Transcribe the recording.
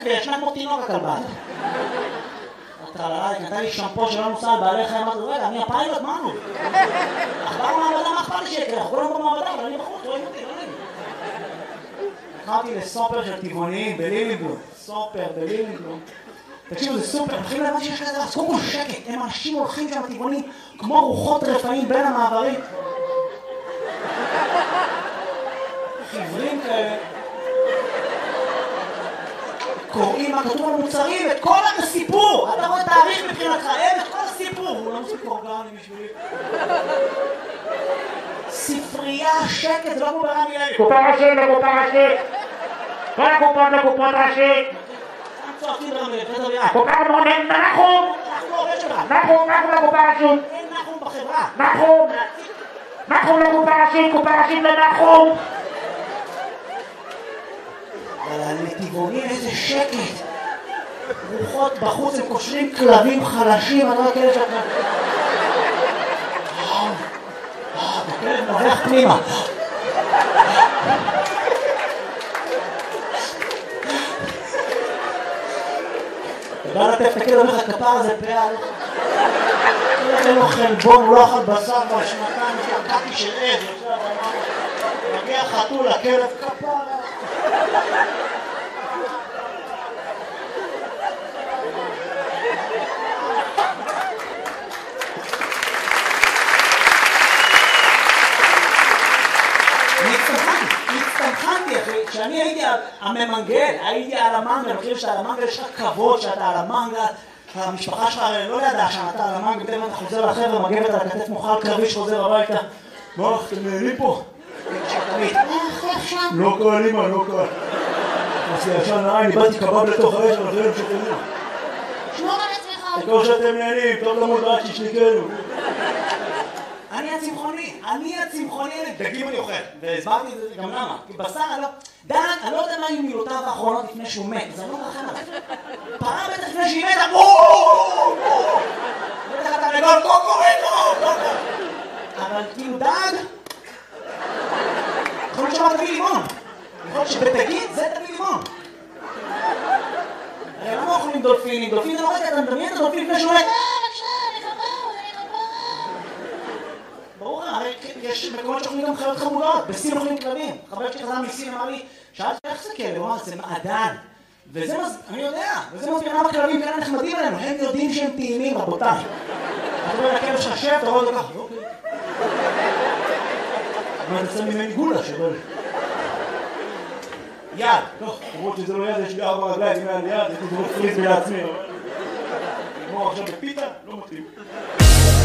וישנה כמו תינוק הכלבה. נתן לי שמפו שלא נוסע על בעלי חיים, אמרתי, רגע, אני הפיילוט, מה נו? אחבר מעבדה, מה אכפת לי שיקרה? אנחנו כולם במעבדה, אבל אני בחוץ, רואים אותי, לא נעים. לקחתי לסופר של טבעוניים בלילינגלום. סופר בלילינגלום. תקשיבו, זה סופר, מתחילים להבין שיש כזה, אז קודם כל שקט, הם אנשים הולכים שם טבעונים כמו רוחות רפאים בין המעברים. חיוורים כאלה. קוראים מה כתוב על מוצרים, את כל הסיפור! אתה רואה תאריך מבחינתך, את כל הסיפור! הוא לא מספיק אורגני בשבילי. ספרייה, שקט, זה לא כמו ברמי לוי. קופה ראשית לקופה ראשית! כל הקופות לקופות ראשית! צועקים ברמי לוי, פטר ויעד. קופה מונן, נחום! אנחנו עובד שלך. נחום לקופה ראשית! אין נחום בחברה. נחום לקופה ראשית, קופה ראשית לנחום! אבל לטבעונים איזה שקט. רוחות בחוץ, הם קושרים כלבים חלשים, אני לא יודע שאתה... הכלב נובח פנימה. אתה בא לטף את הכלב, אומר לך כפר הזה פעל. אין לו חלבון, הוא לא אכל בשר בשנתיים, שקעתי של עד. מגיע חתול, הכלב כפר. הצטמחנתי אחי, כשאני הייתי הממנגל, הייתי על המנגל, אני חושב שאתה על המנגל יש לך כבוד שאתה על המנגל, המשפחה שלך לא ידעה שאתה על המנגל, בטח אתה חוזר לחבר'ה, מגבת על הכתף מוכר קרבי שחוזר הביתה. מה, אתם נהנים פה? לא קל אמא, לא קל. עשי ישן נעי, אני באתי קבב לתוך האש, אבל זה לא שתהנים. שמור על עצמך. תקור שאתם נהנים, טוב למוד רק שישניקנו. אני הצמחוני, דגים אני אוכל, והסברתי את זה גם למה, כי בשר אני לא יודע מה היו מילותיו האחרונות לפני שהוא מת, זה לא מרחם עליו. פרה בטח לפני שהיא מתה, בטח אתה לגול קוקוריקו, אבל כאילו דג, יכול להיות שאמר תביא לימון, יכול להיות שבדגים זה תביא לימון. הרי למה אוכלים דולפינים? דולפין זה לא רגע, אתה מדמיין את הדולפין לפני שהוא מת. ברור, הרי יש מקומות שאוכלים גם חיות חמודות, בסין אוכלים כלבים. חבר שלי חזר מסין אמר לי, שאלתי איך זה כלב? הוא אמר, זה מעדן. וזה אני יודע, וזה מסביר למה כלבים כאלה נחמדים עלינו, הם יודעים שהם טעימים, רבותיי. אתה רואה לכלב ששב, אתה רואה את זה ככה, אוקיי. אבל זה ממני גולה שבל. יד, לא, למרות שזה לא יד, יש לי 4 רגליים, אם היה לי יד, הייתי זרוק פריז לעצמי. נגמור עכשיו בפיתה, לא מתאים.